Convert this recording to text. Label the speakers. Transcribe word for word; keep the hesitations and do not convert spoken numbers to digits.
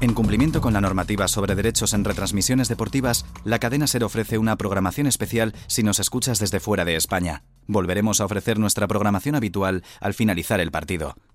Speaker 1: En cumplimiento con la normativa sobre derechos en retransmisiones deportivas, la cadena SER ofrece una programación especial si nos escuchas desde fuera de España. Volveremos a ofrecer nuestra programación habitual al finalizar el partido.